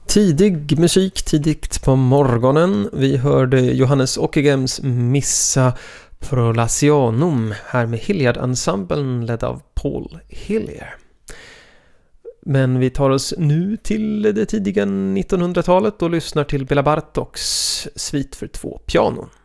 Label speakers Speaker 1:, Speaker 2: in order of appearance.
Speaker 1: Tidig musik, tidigt på morgonen. Vi hörde Johannes Ockegems Missa Prolationum här med Hilliard-ensemblen ledd av Paul Hillier. Men vi tar oss nu till det tidiga 1900-talet och lyssnar till Bela Bartoks svit för 2 pianon.